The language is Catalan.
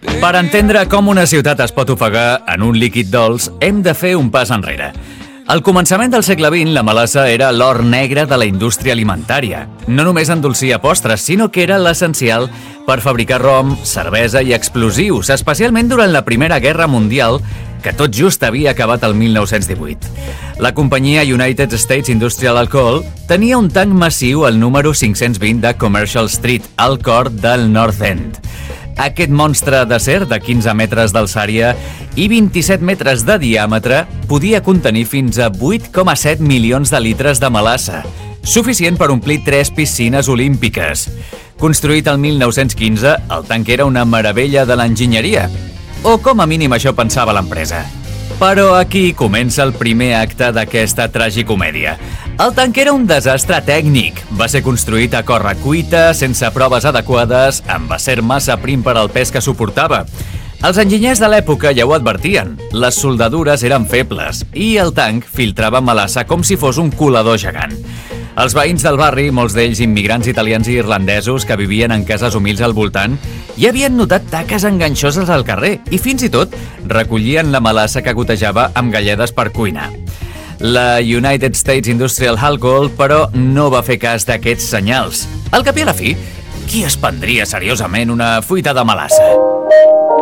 Per entendre com una ciutat es pot ofegar en un líquid dolç, hem de fer un pas enrere. Al començament del segle XX, la melassa era l'or negre de la indústria alimentària. No només endolcia postres, sinó que era l'essencial per fabricar rom, cervesa i explosius, especialment durant la Primera Guerra Mundial, que tot just havia acabat el 1918. La companyia United States Industrial Alcohol tenia un tanc massiu al número 520 de Commercial Street, al cor del North End. Aquest monstre d'acer de 15 metres d'alçària i 27 metres de diàmetre podia contenir fins a 8,7 milions de litres de melassa, suficient per omplir 3 piscines olímpiques. Construït el 1915, el tanc era una meravella de l'enginyeria. O com a mínim això pensava l'empresa. Però aquí comença el primer acte d'aquesta tragicomèdia. El tanc era un desastre tècnic. Va ser construït a corre-cuita, sense proves adequades, amb acer massa prim per al pes que suportava. Els enginyers de l'època ja ho advertien. Les soldadures eren febles i el tanc filtrava melassa com si fos un colador gegant. Els veïns del barri, molts d'ells immigrants italians i irlandesos que vivien en cases humils al voltant, ja havien notat taques enganxoses al carrer i fins i tot recollien la melassa que gotejava amb galledes per cuinar. La United States Industrial Alcohol, però, no va fer cas d'aquests senyals. Al cap i a la fi, qui es prendria seriosament una fuita de melassa?